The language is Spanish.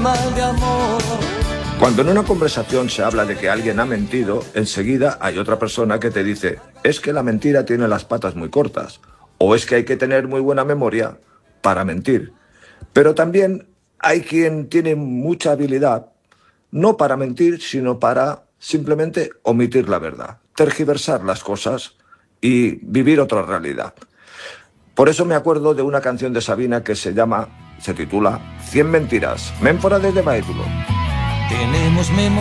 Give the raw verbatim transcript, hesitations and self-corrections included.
mal de amor. Cuando en una conversación se habla de que alguien ha mentido, enseguida hay otra persona que te dice: es que la mentira tiene las patas muy cortas, o es que hay que tener muy buena memoria para mentir. Pero también hay quien tiene mucha habilidad, no para mentir, sino para simplemente omitir la verdad, tergiversar las cosas y vivir otra realidad. Por eso me acuerdo de una canción de Sabina que se llama, se titula Cien mentiras. Ménfora desde Maétulo. Tenemos memoria.